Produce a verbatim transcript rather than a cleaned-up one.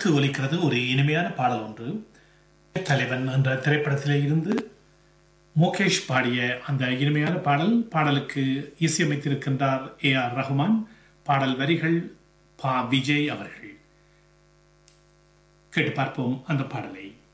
அடுத்து ஒலிக்கிறது ஒரு இனிமையான பாடல் ஒன்று. தலைவன் என்ற திரைப்படத்திலே இருந்து முகேஷ் பாடிய அந்த இனிமையான பாடல். பாடலுக்கு இசையமைத்திருக்கின்றார் ஏ ஆர் ரஹ்மான். பாடல் வரிகள் பா விஜய் அவர்கள். கேட்டு பார்ப்போம் அந்த பாடலை.